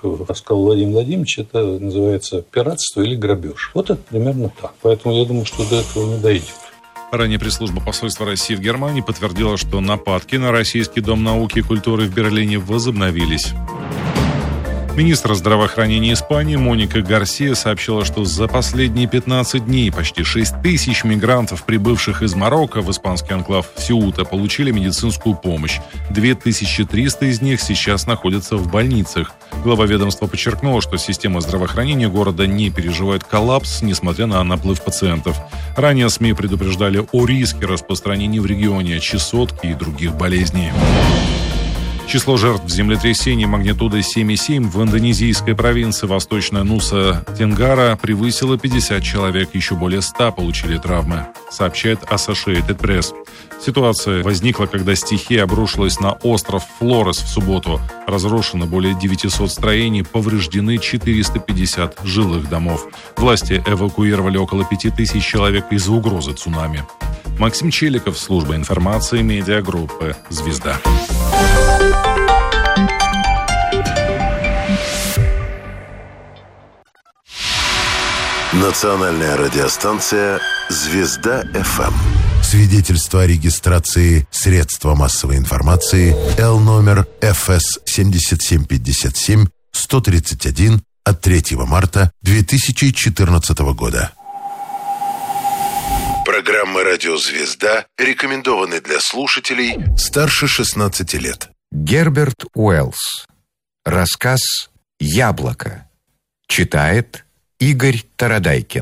рассказал Владимир Владимирович, это называется пиратство или грабеж. Вот это примерно так. Поэтому я думаю, что до этого не дойдет. Ранее пресс-служба посольства России в Германии подтвердила, что нападки на Российский дом науки и культуры в Берлине возобновились. Министр здравоохранения Испании Моника Гарсия сообщила, что за последние 15 дней почти 6 тысяч мигрантов, прибывших из Марокко в испанский анклав Сеута, получили медицинскую помощь. 2300 из них сейчас находятся в больницах. Глава ведомства подчеркнула, что система здравоохранения города не переживает коллапс, несмотря на наплыв пациентов. Ранее СМИ предупреждали о риске распространения в регионе чесотки и других болезней. Число жертв землетрясения магнитудой 7,7 в индонезийской провинции Восточная Нуса Тенгара превысило 50 человек, еще более 100 получили травмы, сообщает Associated Press. Ситуация возникла, когда стихия обрушилась на остров Флорес в субботу. Разрушено более 900 строений, повреждены 450 жилых домов. Власти эвакуировали около 5000 человек из-за угрозы цунами. Максим Челиков, служба информации медиагруппы «Звезда». Национальная радиостанция «Звезда ФМ». Свидетельство о регистрации средства массовой информации Л номер ФС 7757 131 от 3 марта 2014 года. Программа «Радио Звезда» рекомендованы для слушателей старше 16 лет. Герберт Уэллс. Рассказ «Яблоко». Читает Игорь Тарадайкин.